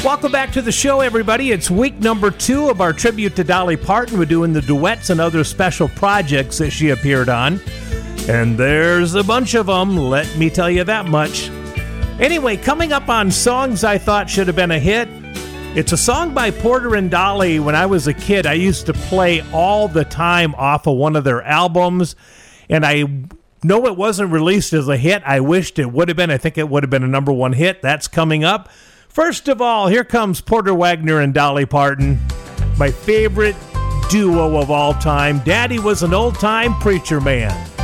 Welcome back to the show, everybody. It's week number 2 of our tribute to Dolly Parton. We're doing the duets and other special projects that she appeared on. And there's a bunch of them, let me tell you that much. Anyway, coming up on songs I thought should have been a hit, it's a song by Porter and Dolly. When I was a kid, I used to play all the time off of one of their albums. And I know it wasn't released as a hit. I wished it would have been. I think it would have been a number 1 hit. That's coming up. First of all, here comes Porter Wagoner and Dolly Parton, my favorite duo of all time. Daddy was an old-time preacher man.